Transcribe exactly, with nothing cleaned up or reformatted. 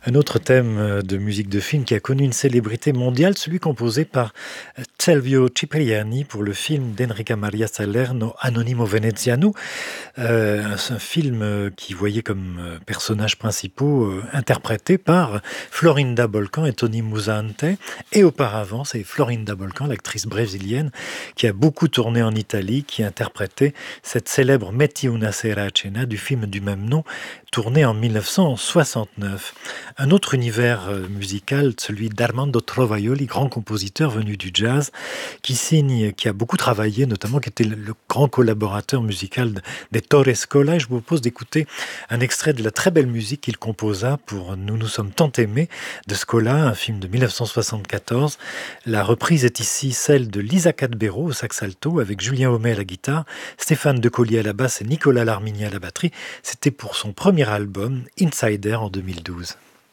Un autre thème de musique de film qui a connu une célébrité mondiale, celui composé par Silvio Cipriani pour le film d'Enrica Maria Salerno, Anonimo Veneziano. Euh, un film qui voyait comme personnages principaux euh, interprétés par Florinda Bolkan et Tony Musante. Et auparavant, c'est Florinda Bolkan, l'actrice brésilienne, qui a beaucoup tourné en Italie, qui interprétait cette célèbre Metti una sera a cena du film du même nom, tourné en mille neuf cent soixante-neuf. Un autre univers musical, celui d'Armando Trovaioli, grand compositeur venu du jazz, qui signe, qui a beaucoup travaillé, notamment qui était le grand collaborateur musical des Torre Scola. Et je vous propose d'écouter un extrait de la très belle musique qu'il composa pour Nous nous sommes tant aimés de Scola, un film de mille neuf cent soixante-quatorze. La reprise est ici celle de Lisa Cadbero au sax alto, avec Julien Homais à la guitare, Stéphane Decollier à la basse et Nicolas Larmini à la batterie. C'était pour son premier album, Insider, en deux mille douze.